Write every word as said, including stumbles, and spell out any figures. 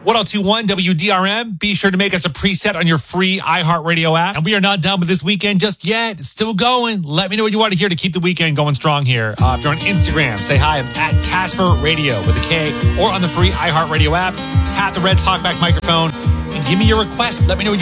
ten twenty-one W D R M. Be sure to make us a preset on your free iHeartRadio app. And we are not done with this weekend just yet. It's still going. Let me know what you want to hear to keep the weekend going strong here. Uh, if you're on Instagram, say hi. I'm at Casper Radio with a K, or on the free iHeartRadio app. Tap the red talkback microphone and give me your request. Let me know what you